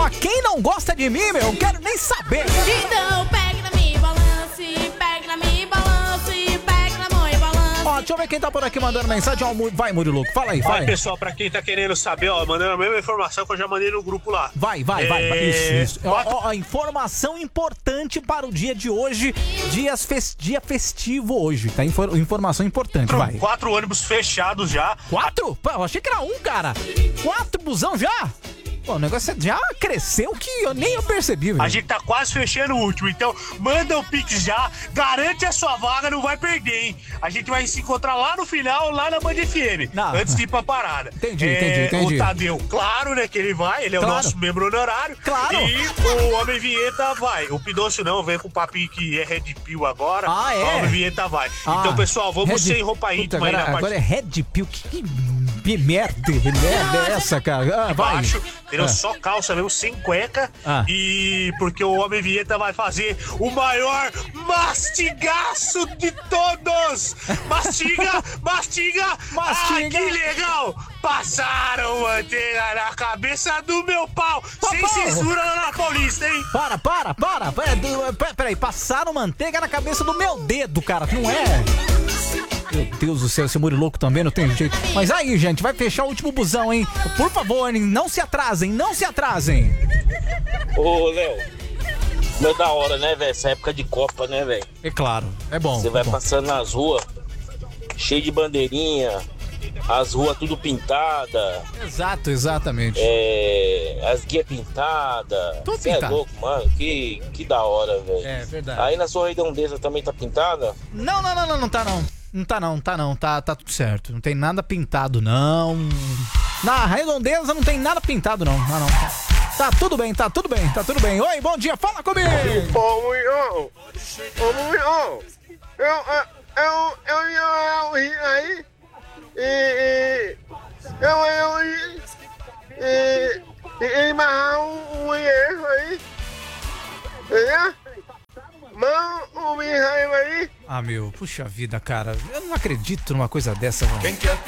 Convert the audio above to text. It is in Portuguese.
quem não gosta de mim, meu, eu não quero nem saber. Então pegue na minha balance, pegue na minha balance, pegue na minha balance. Ó, deixa eu ver quem tá por aqui mandando mensagem. Ó, vai, Murilo, fala aí, vai. Vai, pessoal, pra quem tá querendo saber, ó, mandando a mesma informação que eu já mandei no grupo lá. Vai. Isso. Ó, informação importante para o dia de hoje. Dia festivo hoje, tá? Informação importante, vai. 4 ônibus fechados já. 4? Pô, eu achei que era 1, cara. 4 busão já? Pô, o negócio já cresceu que eu nem percebi, velho. A gente tá quase fechando o último, então manda o Pix já, garante a sua vaga, não vai perder, hein? A gente vai se encontrar lá no final, lá na Band FM, antes de ir pra parada. Entendi. O Tadeu, claro, né, que ele vai, ele é o nosso membro honorário. Claro. E o Homem Vinheta vai. O Pidôcio não, vem com o papinho que é Red Pill agora. Ah, é? O Homem Vinheta vai. Então, pessoal, vamos sem roupa íntima aí na parte. Agora é Red Pill, que merda é essa, cara? Vai. Baixo, entendeu? Só calça mesmo, sem cueca. E porque o Homem Vinheta vai fazer o maior mastigaço de todos. Mastiga. Que legal. Passaram manteiga na cabeça do meu pau. Sem censura lá na Paulista, hein? Para. Peraí, passaram manteiga na cabeça do meu dedo, cara, não é? Meu Deus do céu, esse Muriloco também não tem jeito. Mas aí, gente, vai fechar o último busão, hein? Por favor, hein? Não se atrasem. Ô, Léo, não é da hora, né, velho? Essa época de Copa, né, velho? É claro, é bom. Você vai passando nas ruas, cheio de bandeirinha, as ruas tudo pintada. Exatamente. As guias pintadas. Tudo Você pintado. é louco, mano. Que da hora, velho. É verdade. Aí na sua redondeza também tá pintada? Não tá não. Tá tudo certo. Não tem nada pintado, não. Na redondeza não tem nada pintado, não. Não. Tá tudo bem. Oi, bom dia, fala comigo. Ô, Munhão. Eu ri aí. E marrar um erro aí. Entendeu? Mão, um raiva aí. Ah, meu, puxa vida, cara. Eu não acredito numa coisa dessa, mano.